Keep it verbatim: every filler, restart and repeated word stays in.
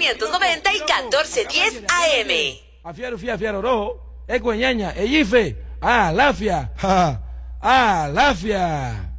quinientos noventa y catorce diez A M. Afiaro, fia, fiaro, rojo. Ecueñaña, Ellife. Ah, lafia. Ja, ah, lafia.